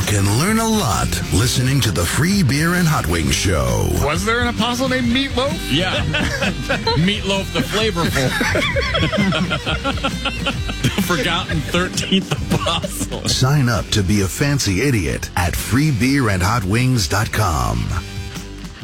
can learn a lot listening to the Free Beer and Hot Wings Show. Was there an apostle named Meatloaf? Yeah. Meatloaf the Flavorful. The forgotten 13th apostle. Sign up to be a fancy idiot at freebeerandhotwings.com.